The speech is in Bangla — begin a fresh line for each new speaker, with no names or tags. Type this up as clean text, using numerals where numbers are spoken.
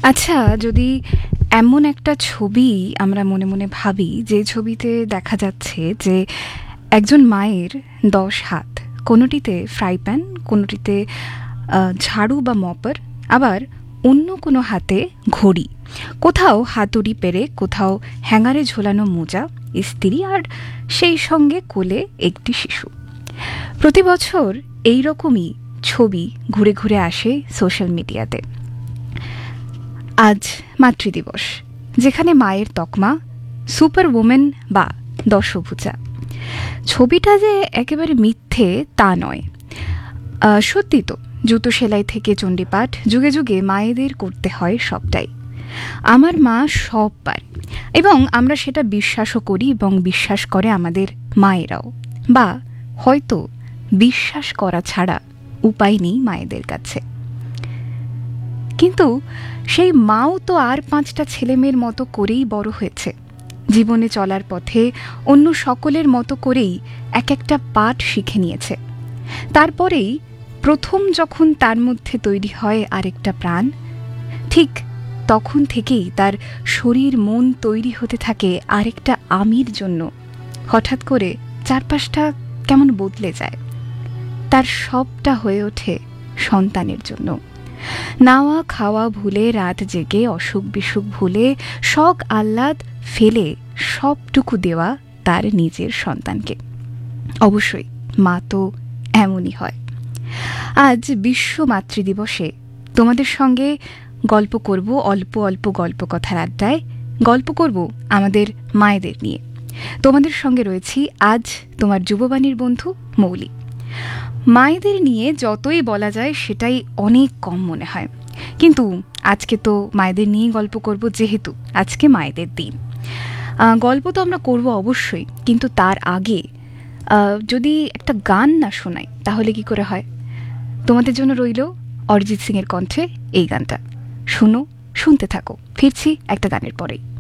আচ্ছা, যদি এমন একটা ছবি আমরা মনে মনে ভাবি, যে ছবিতে দেখা যাচ্ছে যে একজন মায়ের ১০ হাত, কোনোটিতে ফ্রাই প্যান, কোনোটিতে ঝাড়ু বা মপার, আবার অন্য কোনো হাতে ঘড়ি, কোথাও হাতুড়ি পেরে, কোথাও হ্যাঙ্গারে ঝোলানো মোজা, ইস্ত্রি, আর সেই সঙ্গে কোলে একটি শিশু। প্রতি বছর এই রকমই ছবি ঘুরে ঘুরে আসে সোশ্যাল মিডিয়াতে। আজ মাতৃদিবস, যেখানে মায়ের তকমা সুপার উমেন বা দশভুজা। ছবিটা যে একেবারে মিথ্যে তা নয়, সত্যি তো। জুতো সেলাই থেকে চণ্ডীপাঠ, যুগে যুগে মায়েদের করতে হয় সবটাই। আমার মা সব পারে, এবং আমরা সেটা বিশ্বাসও করি, এবং বিশ্বাস করে আমাদের মায়েরাও। বা হয়তো বিশ্বাস করা ছাড়া উপায় নেই মায়েদের কাছে। কিন্তু সেই মাও তো আর ৫টা ছেলেমেয়ের মতো করেই বড় হয়েছে। জীবনে চলার পথে অন্য সকলের মতো করেই এক একটা পাঠ শিখে নিয়েছে। তারপরেই প্রথম যখন তার মধ্যে তৈরি হয় আরেকটা প্রাণ, ঠিক তখন থেকেই তার শরীর মন তৈরি হতে থাকে আরেকটা আমির জন্য। হঠাৎ করে চারপাশটা কেমন বদলে যায়। তার সবটা হয়ে ওঠে সন্তানের জন্য। নাওয়া খাওয়া ভুলে, রাত জেগে, অসুখ বিসুখ ভুলে, শখ আহ্লাদ ফেলে সবটুকু দেওয়া তার নিজের সন্তানকে। অবশ্যই মা তো এমনই হয়। আজ বিশ্ব মাতৃদিবসে তোমাদের সঙ্গে গল্প করব, অল্প অল্প গল্প কথার আড্ডায় গল্প করব আমাদের মায়েদের নিয়ে। তোমাদের সঙ্গে রয়েছি আজ তোমার যুববাণীর বন্ধু মৌলি। মায়েদের নিয়ে যতই বলা যায় সেটাই অনেক কম মনে হয়, কিন্তু আজকে তো মায়েদের নিয়েই গল্প করব, যেহেতু আজকে মায়েদের দিন। গল্প তো আমরা করব অবশ্যই, কিন্তু তার আগে যদি একটা গান না শোনাই তাহলে কি করে হয়। তোমাদের জন্য রইল অরিজিৎ সিং এর কণ্ঠে এই গানটা। শুনো, শুনতে থাকো, ফিরছি একটা গানের পরেই।